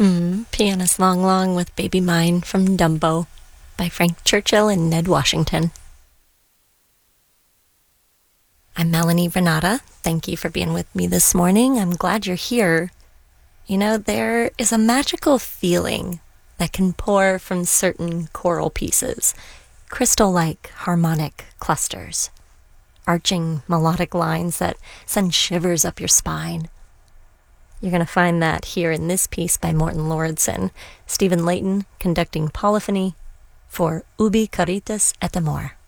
Pianist Long Long with Baby Mine from Dumbo by Frank Churchill and Ned Washington. I'm Melanie Renata. Thank you for being with me this morning. I'm glad you're here. You know, there is a magical feeling that can pour from certain choral pieces, crystal-like harmonic clusters, arching melodic lines that send shivers up your spine. You're going to find that here in this piece by Morton Lauridsen, Stephen Layton conducting polyphony for Ubi Caritas et Amor.